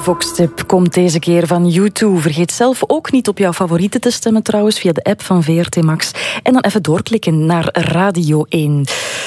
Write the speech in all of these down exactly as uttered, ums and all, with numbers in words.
Vox-tip komt deze keer van U twee. Vergeet zelf ook niet op jouw favorieten te stemmen trouwens via de app van V R T Max. En dan even doorklikken naar Radio één.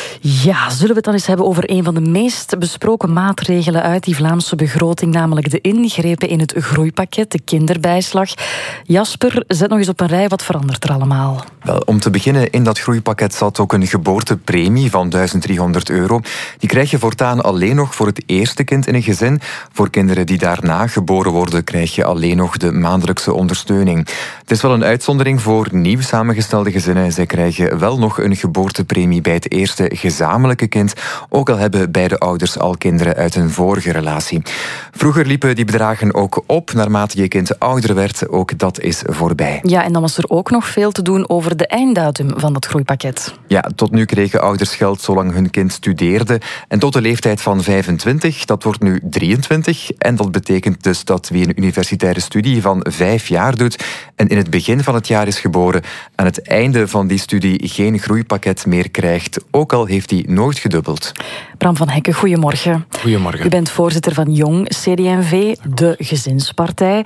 Ja, zullen we het dan eens hebben over een van de meest besproken maatregelen uit die Vlaamse begroting, namelijk de ingrepen in het groeipakket, de kinderbijslag. Jasper, zet nog eens op een rij, wat verandert er allemaal? Wel, om te beginnen, in dat groeipakket zat ook een geboortepremie van duizend driehonderd euro. Die krijg je voortaan alleen nog voor het eerste kind in een gezin. Voor kinderen die daarna geboren worden, krijg je alleen nog de maandelijkse ondersteuning. Het is wel een uitzondering voor nieuw samengestelde gezinnen. Zij krijgen wel nog een geboortepremie bij het eerste gezamenlijke kind, ook al hebben beide ouders al kinderen uit een vorige relatie. Vroeger liepen die bedragen ook op naarmate je kind ouder werd. Ook dat is voorbij. Ja, en dan was er ook nog veel te doen over de einddatum van dat groeipakket. Ja, tot nu kregen ouders geld zolang hun kind studeerde. En tot de leeftijd van vijfentwintig, dat wordt nu drieëntwintig. En dat betekent dus dat wie een universitaire studie van vijf jaar doet en in het begin van het jaar is geboren, aan het einde van die studie geen groeipakket meer krijgt, ook al heeft hij nooit gedubbeld. Bram van Hekken, goedemorgen. Goedemorgen. U bent voorzitter van Jong C D en V, de gezinspartij.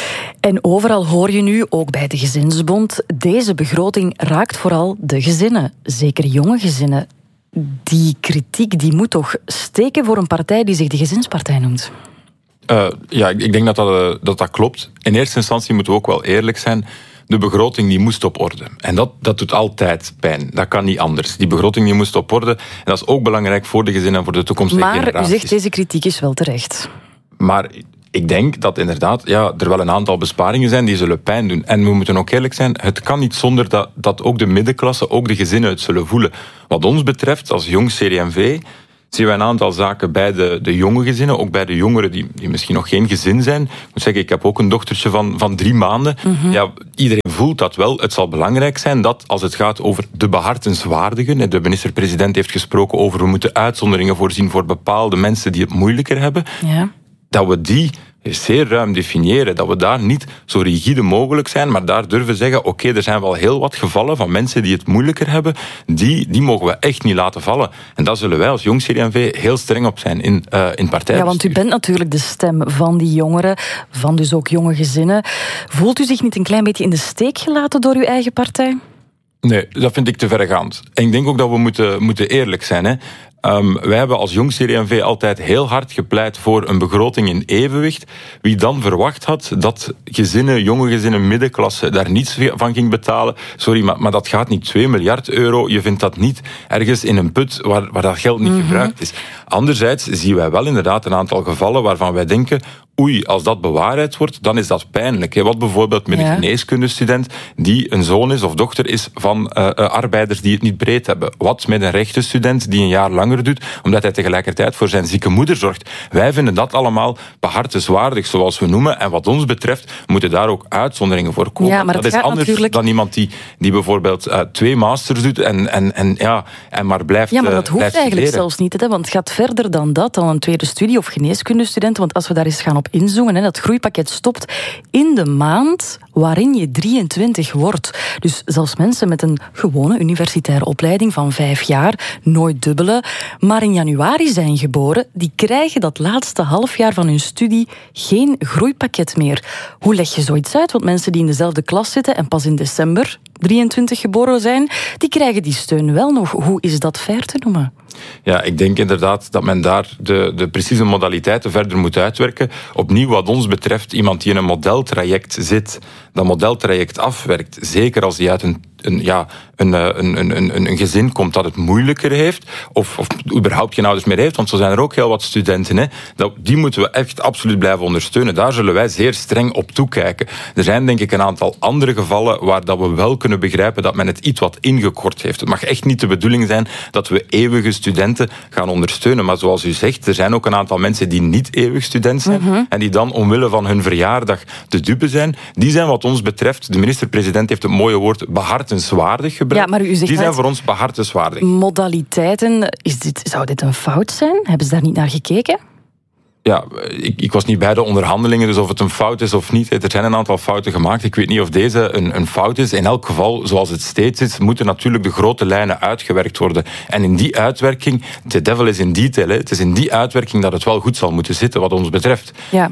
En overal hoor je nu, ook bij de Gezinsbond, deze begroting raakt vooral de gezinnen, zeker jonge gezinnen. Die kritiek die moet toch steken voor een partij die zich de gezinspartij noemt? Uh, ja, ik denk dat dat, uh, dat dat klopt. In eerste instantie moeten we ook wel eerlijk zijn. De begroting die moest op orde. En dat, dat doet altijd pijn. Dat kan niet anders. Die begroting die moest op orde. En dat is ook belangrijk voor de gezinnen en voor de toekomstige maar generaties. Maar u zegt, deze kritiek is wel terecht. Maar ik denk dat inderdaad ja, er wel een aantal besparingen zijn die zullen pijn doen. En we moeten ook eerlijk zijn, het kan niet zonder dat, dat ook de middenklasse, ook de gezinnen het zullen voelen. Wat ons betreft, als Jong C D en V, zien wij een aantal zaken bij de, de jonge gezinnen, ook bij de jongeren die, die misschien nog geen gezin zijn. Ik moet zeggen, ik heb ook een dochtertje van, van drie maanden. Mm-hmm. Ja, iedereen voelt dat wel. Het zal belangrijk zijn dat, als het gaat over de behartenswaardigen, de minister-president heeft gesproken over we moeten uitzonderingen voorzien voor bepaalde mensen die het moeilijker hebben, ja. dat we die zeer ruim definiëren, dat we daar niet zo rigide mogelijk zijn, maar daar durven zeggen, oké, okay, er zijn wel heel wat gevallen van mensen die het moeilijker hebben, die, die mogen we echt niet laten vallen. En daar zullen wij als Jong C D en V heel streng op zijn in, uh, in partijbestuur. Ja, want u bent natuurlijk de stem van die jongeren, van dus ook jonge gezinnen. Voelt u zich niet een klein beetje in de steek gelaten door uw eigen partij? Nee, dat vind ik te verregaand. En ik denk ook dat we moeten, moeten eerlijk zijn, hè. Um, wij hebben als Jong C D en V altijd heel hard gepleit voor een begroting in evenwicht. Wie dan verwacht had dat gezinnen, jonge gezinnen, middenklasse daar niets van ging betalen. Sorry, maar, maar dat gaat niet. twee miljard euro, je vindt dat niet ergens in een put waar, waar dat geld niet mm-hmm. gebruikt is. Anderzijds zien wij wel inderdaad een aantal gevallen waarvan wij denken, oei, als dat bewaarheid wordt, dan is dat pijnlijk. Wat bijvoorbeeld met een ja. geneeskundestudent die een zoon is of dochter is van uh, arbeiders die het niet breed hebben. Wat met een rechtenstudent die een jaar langer doet, omdat hij tegelijkertijd voor zijn zieke moeder zorgt. Wij vinden dat allemaal behartenswaardig, zoals we noemen. En wat ons betreft moeten daar ook uitzonderingen voor komen. Ja, maar dat is anders natuurlijk dan iemand die, die bijvoorbeeld uh, twee masters doet en, en, en, ja, en maar blijft Ja, maar dat uh, hoeft eigenlijk studeren. zelfs niet, hè, want het gaat verder dan dat, dan een tweede studie of geneeskundestudent. Want als we daar eens gaan op inzoomen, hè, dat groeipakket stopt in de maand waarin je drieëntwintig wordt. Dus zelfs mensen met een gewone universitaire opleiding van vijf jaar, nooit dubbele, maar in januari zijn geboren, die krijgen dat laatste halfjaar van hun studie geen groeipakket meer. Hoe leg je zoiets uit? Want mensen die in dezelfde klas zitten en pas in december drieëntwintig geboren zijn, die krijgen die steun wel nog. Hoe is dat fair te noemen? Ja, ik denk inderdaad dat men daar de, de precieze modaliteiten verder moet uitwerken. Opnieuw, wat ons betreft, iemand die in een modeltraject zit, dat modeltraject afwerkt, zeker als die uit een, een, ja, een, een, een, een, een gezin komt dat het moeilijker heeft, of, of überhaupt geen ouders meer heeft, want zo zijn er ook heel wat studenten, hè, dat, die moeten we echt absoluut blijven ondersteunen. Daar zullen wij zeer streng op toekijken. Er zijn denk ik een aantal andere gevallen waar dat we wel kunnen begrijpen dat men het iets wat ingekort heeft. Het mag echt niet de bedoeling zijn dat we eeuwige studenten gaan ondersteunen. Maar zoals u zegt, er zijn ook een aantal mensen die niet eeuwig student zijn mm-hmm. en die dan omwille van hun verjaardag de dupe zijn. Die zijn wat ons betreft, de minister-president heeft het mooie woord behartenswaardig gebruikt. Ja, maar u zegt die zijn voor ons behartenswaardig. Modaliteiten, is dit, zou dit een fout zijn? Hebben ze daar niet naar gekeken? Ja, ik, ik was niet bij de onderhandelingen, dus of het een fout is of niet. Er zijn een aantal fouten gemaakt. Ik weet niet of deze een, een fout is. In elk geval, zoals het steeds is, moeten natuurlijk de grote lijnen uitgewerkt worden. En in die uitwerking, the devil is in detail, hè, het is in die uitwerking dat het wel goed zal moeten zitten, wat ons betreft. Ja,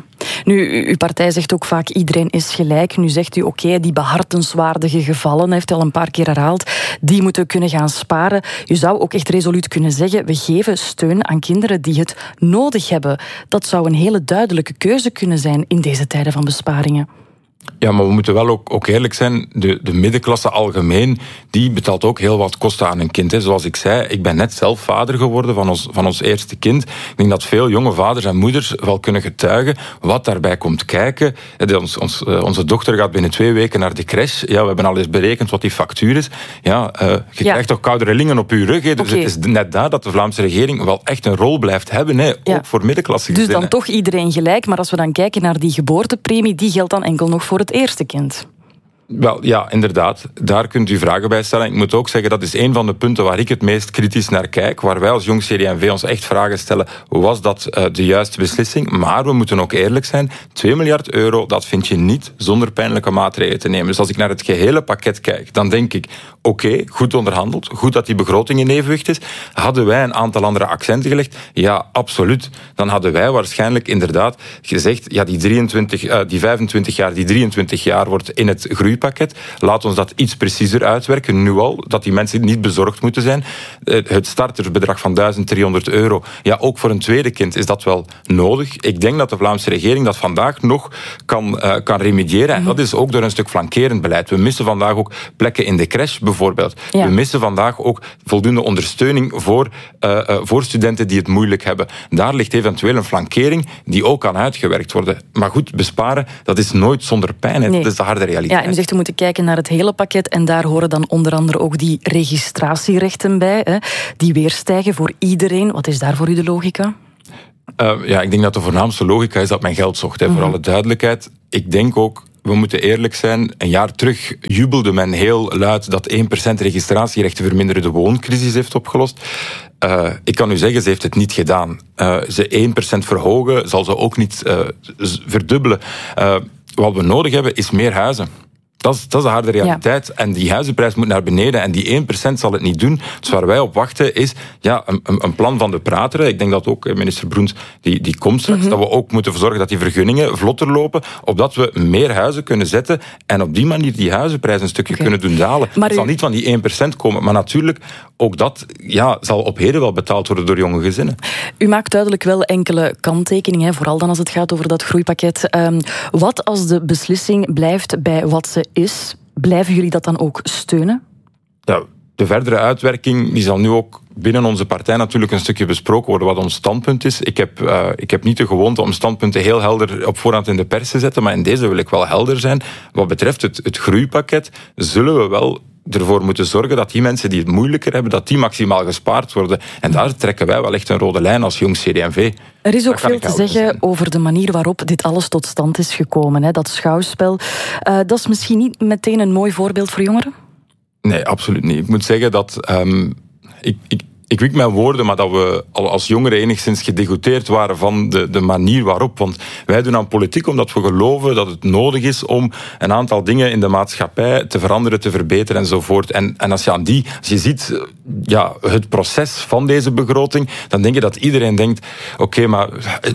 Nu, uw partij zegt ook vaak iedereen is gelijk. Nu zegt u oké, okay, die behartenswaardige gevallen, heeft u al een paar keer herhaald, die moeten kunnen gaan sparen. U zou ook echt resoluut kunnen zeggen, we geven steun aan kinderen die het nodig hebben. Dat zou een hele duidelijke keuze kunnen zijn in deze tijden van besparingen. Ja, maar we moeten wel ook, ook eerlijk zijn, de, de middenklasse algemeen, die betaalt ook heel wat kosten aan een kind. Hè. Zoals ik zei, ik ben net zelf vader geworden van ons, van ons eerste kind. Ik denk dat veel jonge vaders en moeders wel kunnen getuigen wat daarbij komt kijken. Ons, ons, onze dochter gaat binnen twee weken naar de crash. Ja, we hebben al eens berekend wat die factuur is. Ja, uh, je ja. krijgt toch koude rillingen op je rug. Hè. Dus okay. Het is net daar dat de Vlaamse regering wel echt een rol blijft hebben, hè, ja. ook voor middenklasse gezinnen. Dus dan toch iedereen gelijk, maar als we dan kijken naar die geboortepremie, die geldt dan enkel nog voor het eerste kind. Wel, ja, inderdaad. Daar kunt u vragen bij stellen. Ik moet ook zeggen, dat is een van de punten waar ik het meest kritisch naar kijk, waar wij als Jong C D en V ons echt vragen stellen, was dat uh, de juiste beslissing? Maar we moeten ook eerlijk zijn, twee miljard euro, dat vind je niet zonder pijnlijke maatregelen te nemen. Dus als ik naar het gehele pakket kijk, dan denk ik, oké, okay, goed onderhandeld, goed dat die begroting in evenwicht is. Hadden wij een aantal andere accenten gelegd? Ja, absoluut. Dan hadden wij waarschijnlijk inderdaad gezegd, ja, die, drieëntwintig, uh, die vijfentwintig jaar, die drieëntwintig jaar wordt in het groeipakket. Laat ons dat iets preciezer uitwerken, nu al, dat die mensen niet bezorgd moeten zijn. Het startersbedrag van duizend driehonderd euro, ja, ook voor een tweede kind is dat wel nodig. Ik denk dat de Vlaamse regering dat vandaag nog kan, uh, kan remediëren. En dat is ook door een stuk flankerend beleid. We missen vandaag ook plekken in de crash, bijvoorbeeld. Ja. We missen vandaag ook voldoende ondersteuning voor, uh, uh, voor studenten die het moeilijk hebben. Daar ligt eventueel een flankering die ook kan uitgewerkt worden. Maar goed, besparen, dat is nooit zonder pijn. Nee. Dat is de harde realiteit. Ja, en u zegt we moeten kijken naar het hele pakket en daar horen dan onder andere ook die registratierechten bij, hè, die weer stijgen voor iedereen. Wat is daar voor u de logica? Uh, ja, ik denk dat de voornaamste logica is dat men geld zocht. Hè, mm-hmm. Voor alle duidelijkheid. Ik denk ook, we moeten eerlijk zijn, een jaar terug jubelde men heel luid dat één procent registratierechten verminderen de wooncrisis heeft opgelost. Uh, ik kan u zeggen, ze heeft het niet gedaan. Uh, ze één procent verhogen, zal ze ook niet uh, verdubbelen. Uh, wat we nodig hebben, is meer huizen. Dat is, dat is de harde realiteit. Ja. En die huizenprijs moet naar beneden. En die één procent zal het niet doen. Dus waar wij op wachten is ja, een, een plan van de prateren. Ik denk dat ook minister Broens, die, die komt straks, mm-hmm. dat we ook moeten zorgen dat die vergunningen vlotter lopen, opdat we meer huizen kunnen zetten en op die manier die huizenprijs een stukje okay. kunnen doen dalen. Maar het u... zal niet van die één procent komen. Maar natuurlijk, ook dat ja, zal op heden wel betaald worden door jonge gezinnen. U maakt duidelijk wel enkele kanttekeningen, vooral dan als het gaat over dat groeipakket. Um, wat als de beslissing blijft bij wat ze is? Blijven jullie dat dan ook steunen? Ja, de verdere uitwerking die zal nu ook binnen onze partij natuurlijk een stukje besproken worden wat ons standpunt is. Ik heb, uh, ik heb niet de gewoonte om standpunten heel helder op voorhand in de pers te zetten, maar in deze wil ik wel helder zijn. Wat betreft het, het groeipakket zullen we wel ervoor moeten zorgen dat die mensen die het moeilijker hebben, dat die maximaal gespaard worden. En daar trekken wij wel echt een rode lijn als Jong C D en V. Er is ook veel te zeggen zijn. over de manier waarop dit alles tot stand is gekomen. Hè? Dat schouwspel, uh, dat is misschien niet meteen een mooi voorbeeld voor jongeren? Nee, absoluut niet. Ik moet zeggen dat Um, ik, ik, ik wik mijn woorden, maar dat we als jongeren enigszins gedegoûteerd waren van de, de manier waarop. Want wij doen aan politiek omdat we geloven dat het nodig is om een aantal dingen in de maatschappij te veranderen, te verbeteren enzovoort. En, en als je aan die, als je ziet ja, het proces van deze begroting, dan denk je dat iedereen denkt, oké, okay, maar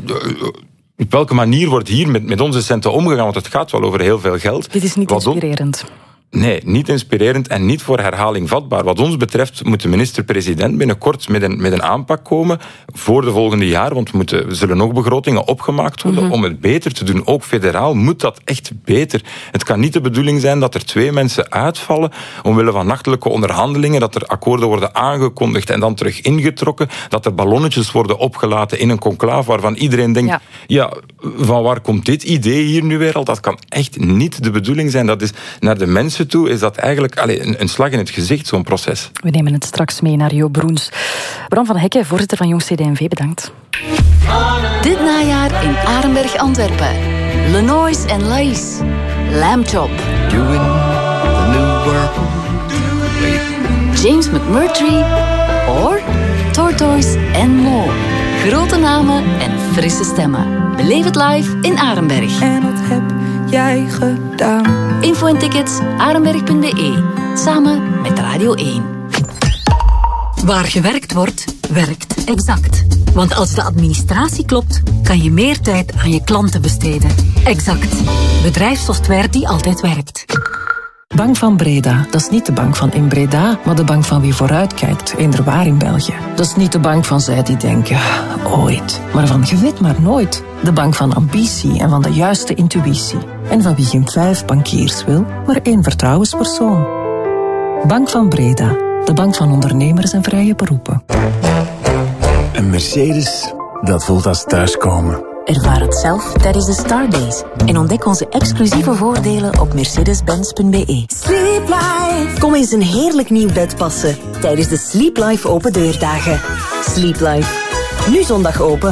op welke manier wordt hier met, met onze centen omgegaan? Want het gaat wel over heel veel geld. Dit is niet inspirerend. Nee, niet inspirerend en niet voor herhaling vatbaar. Wat ons betreft moet de minister-president binnenkort met een, met een aanpak komen voor de volgende jaar, want we, moeten, we zullen nog begrotingen opgemaakt worden mm-hmm. om het beter te doen. Ook federaal moet dat echt beter. Het kan niet de bedoeling zijn dat er twee mensen uitvallen omwille van nachtelijke onderhandelingen, dat er akkoorden worden aangekondigd en dan terug ingetrokken, dat er ballonnetjes worden opgelaten in een conclave waarvan iedereen denkt, ja, ja van waar komt dit idee hier nu weer al? Dat kan echt niet de bedoeling zijn. Dat is naar de mensen toe is dat eigenlijk allez, een, een slag in het gezicht, zo'n proces. We nemen het straks mee naar Jo Broens. Bram van Hekken, voorzitter van Jong C D en V, bedankt. Dit najaar in Arenberg, Antwerpen. Lenois en Laïs. Lamb Chop. James McMurtry. Or Tortoise en Mo. Grote namen en frisse stemmen. Beleef het live in Arenberg. En wat heb jij gedaan? Info en tickets arenberg punt b e. Samen met Radio één. Waar gewerkt wordt, werkt Exact. Want als de administratie klopt, kan je meer tijd aan je klanten besteden. Exact. Bedrijfssoftware die altijd werkt. Bank van Breda, dat is niet de bank van in Breda, maar de bank van wie vooruitkijkt, eenderwaar in België. Dat is niet de bank van zij die denken, ooit, maar van je weet maar nooit. De bank van ambitie en van de juiste intuïtie. En van wie geen vijf bankiers wil, maar één vertrouwenspersoon. Bank van Breda, de bank van ondernemers en vrije beroepen. Een Mercedes, dat voelt als thuiskomen. Ervaar het zelf tijdens de Star Days. En ontdek onze exclusieve voordelen op mercedes benz punt b e. Sleep Life. Kom eens een heerlijk nieuw bed passen tijdens de Sleep Life open deurdagen. Sleep Life. Nu zondag open.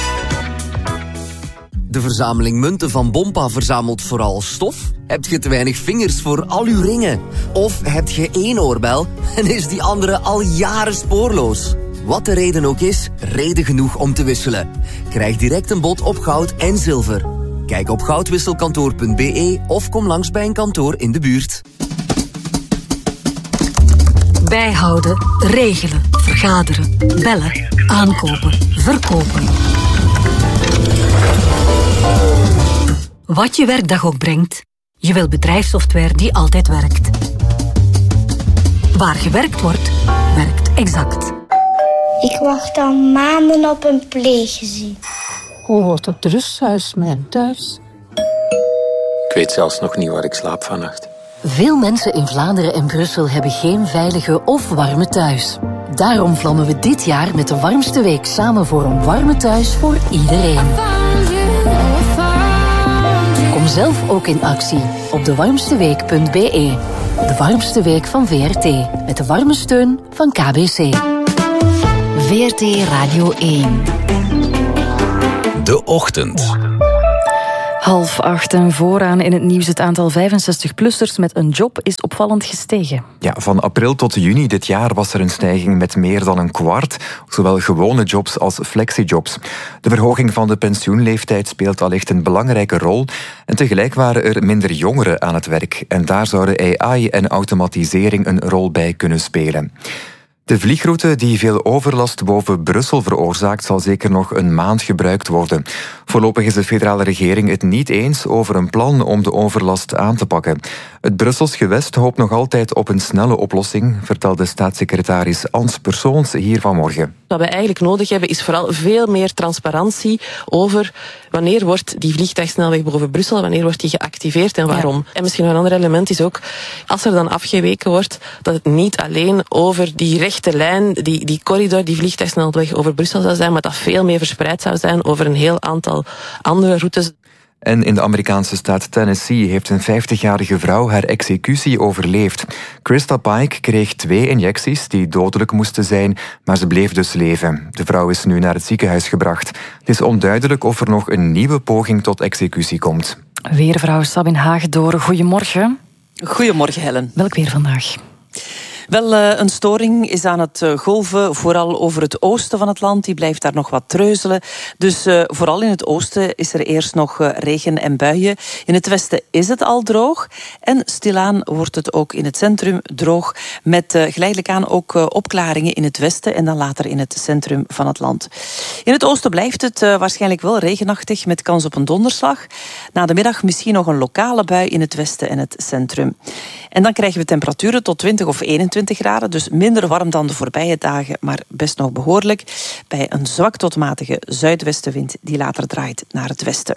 De verzameling munten van Bompa verzamelt vooral stof? Heb je te weinig vingers voor al uw ringen? Of heb je één oorbel en is die andere al jaren spoorloos? Wat de reden ook is, reden genoeg om te wisselen. Krijg direct een bod op goud en zilver. Kijk op goudwisselkantoor punt b e of kom langs bij een kantoor in de buurt. Bijhouden, regelen, vergaderen, bellen, aankopen, verkopen. Wat je werkdag ook brengt, je wil bedrijfssoftware die altijd werkt. Waar gewerkt wordt, werkt Exact. Ik wacht al maanden op een pleeggezin. Hoe wordt het rusthuis mijn thuis? Ik weet zelfs nog niet waar ik slaap vannacht. Veel mensen in Vlaanderen en Brussel hebben geen veilige of warme thuis. Daarom vlammen we dit jaar met de warmste week samen voor een warme thuis voor iedereen. Kom zelf ook in actie op de warmste week punt b e. De warmste week van V R T. Met de warme steun van K B C. V R T Radio één. De Ochtend. Half acht en vooraan in het nieuws. Het aantal vijfenzestig-plussers met een job is opvallend gestegen. Ja, van april tot juni dit jaar was er een stijging met meer dan een kwart. Zowel gewone jobs als flexijobs. De verhoging van de pensioenleeftijd speelt allicht een belangrijke rol. En tegelijk waren er minder jongeren aan het werk. En daar zouden A I en automatisering een rol bij kunnen spelen. De vliegroute die veel overlast boven Brussel veroorzaakt zal zeker nog een maand gebruikt worden. Voorlopig is de federale regering het niet eens over een plan om de overlast aan te pakken. Het Brussels gewest hoopt nog altijd op een snelle oplossing, vertelde staatssecretaris Ans Persoons hier vanmorgen. Wat we eigenlijk nodig hebben is vooral veel meer transparantie over wanneer wordt die vliegtuigsnelweg boven Brussel, wanneer wordt die geactiveerd en waarom. Ja. En misschien een ander element is ook, als er dan afgeweken wordt, dat het niet alleen over die rechte lijn, die, die corridor, die vliegtuigsnelweg over Brussel zou zijn, maar dat veel meer verspreid zou zijn over een heel aantal andere routes. En in de Amerikaanse staat Tennessee heeft een vijftigjarige vrouw haar executie overleefd. Krista Pike kreeg twee injecties die dodelijk moesten zijn, maar ze bleef dus leven. De vrouw is nu naar het ziekenhuis gebracht. Het is onduidelijk of er nog een nieuwe poging tot executie komt. Weervrouw Sabine Haagdoor, goedemorgen. Goedemorgen, Helen. Welk weer vandaag? Wel, een storing is aan het golven, vooral over het oosten van het land. Die blijft daar nog wat treuzelen. Dus uh, vooral in het oosten is er eerst nog uh, regen en buien. In het westen is het al droog. En stilaan wordt het ook in het centrum droog. Met uh, geleidelijk aan ook uh, opklaringen in het westen en dan later in het centrum van het land. In het oosten blijft het uh, waarschijnlijk wel regenachtig met kans op een donderslag. Na de middag misschien nog een lokale bui in het westen en het centrum. En dan krijgen we temperaturen tot twintig of eenentwintig graden, dus minder warm dan de voorbije dagen, maar best nog behoorlijk, bij een zwak tot matige zuidwestenwind die later draait naar het westen.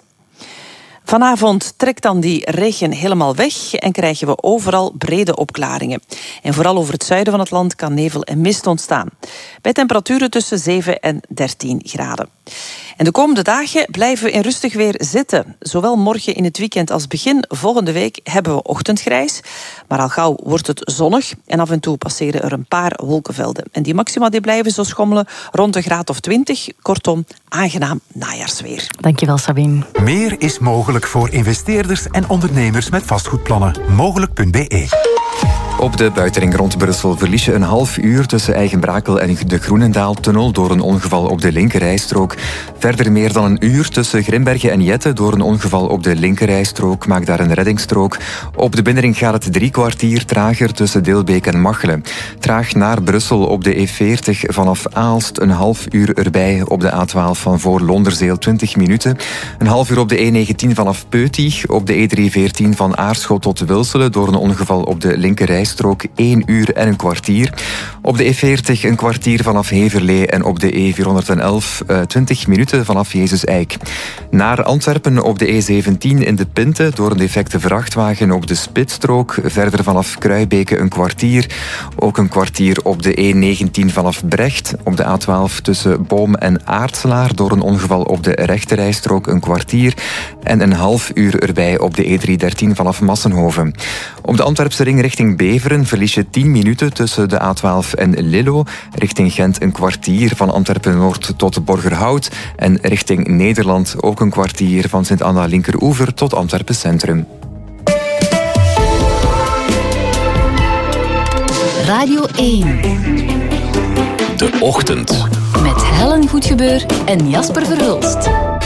Vanavond trekt dan die regen helemaal weg en krijgen we overal brede opklaringen. En vooral over het zuiden van het land kan nevel en mist ontstaan. Bij temperaturen tussen zeven en dertien graden. En de komende dagen blijven we in rustig weer zitten. Zowel morgen in het weekend als begin volgende week hebben we ochtendgrijs. Maar al gauw wordt het zonnig en af en toe passeren er een paar wolkenvelden. En die maxima die blijven zo schommelen rond een graad of twintig. Kortom, aangenaam najaarsweer. Dankjewel, Sabine. Meer is mogelijk voor investeerders en ondernemers met vastgoedplannen. Mogelijk punt b e. Op de buitenring rond Brussel verlies je een half uur tussen Eigenbrakel en de Groenendaaltunnel door een ongeval op de linkerrijstrook. Verder meer dan een uur tussen Grimbergen en Jette door een ongeval op de linkerrijstrook. Maak daar een reddingsstrook. Op de binnenring gaat het drie kwartier trager tussen Deelbeek en Machelen. Traag naar Brussel op de E veertig vanaf Aalst, een half uur erbij. Op de A twaalf van voor Londerzeel twintig minuten. Een half uur op de E negentien vanaf Peutig. Op de E driehonderdveertien van Aarschot tot Wilselen door een ongeval op de linkerrijstrook. Strook één uur en een kwartier. Op de E veertig een kwartier vanaf Heverlee en op de E vierhonderdelf uh, twintig minuten vanaf Jezus-Eik. Naar Antwerpen op de E zeventien in de Pinte door een defecte vrachtwagen op de Spitstrook. Verder vanaf Kruibeke een kwartier. Ook een kwartier op de E negentien vanaf Brecht. Op de A twaalf tussen Boom en Aartselaar door een ongeval op de rechterrijstrook een kwartier. En een half uur erbij op de E driehonderddertien vanaf Massenhoven. Op de Antwerpse ring richting Beveren verlies je tien minuten tussen de A twaalf en Lillo. Richting Gent een kwartier van Antwerpen-Noord tot Borgerhout. En richting Nederland ook een kwartier van Sint-Anna-Linkeroever tot Antwerpen Centrum. Radio één. De Ochtend. Met Helen Goedgebeur en Jasper Verhulst.